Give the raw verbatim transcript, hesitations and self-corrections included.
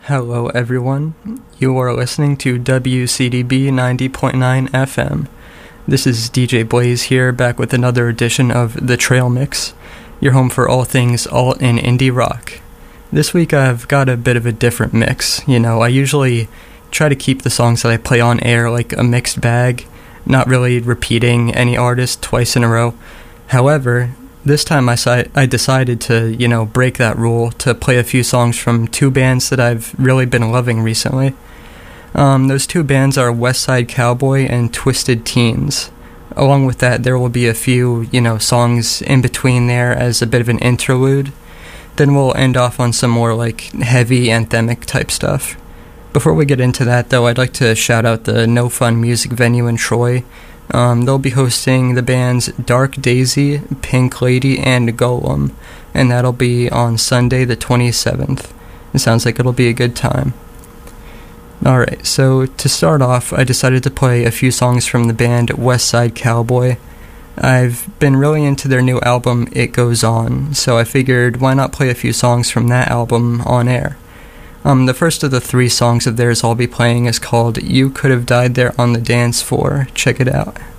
Hello everyone, you are listening to W C D B ninety point nine F M. This is D J Blaze here, back with another edition of The Trail Mix, your home for all things alt and indie rock. This week I've got a bit of a different mix. You know, I usually try to keep the songs that I play on air like a mixed bag, not really repeating any artist twice in a row. However, this time I, si- I decided to, you know, break that rule to play a few songs from two bands that I've really been loving recently. Um, those two bands are Westside Cowboy and Twisted Teens. Along with that, there will be a few, you know, songs in between there as a bit of an interlude. Then we'll end off on some more, like, heavy anthemic type stuff. Before we get into that, though, I'd like to shout out the No Fun Music venue in Troy. Um, they'll be hosting the bands Dark Daisy, Pink Lady, and Golem, and that'll be on Sunday the twenty-seventh. It sounds like it'll be a good time. Alright, so to start off, I decided to play a few songs from the band Westside Cowboy. I've been really into their new album, It Goes On, so I figured why not play a few songs from that album on air. Um, the first of the three songs of theirs I'll be playing is called You Could Have Died There on the Dance Floor. Check it out.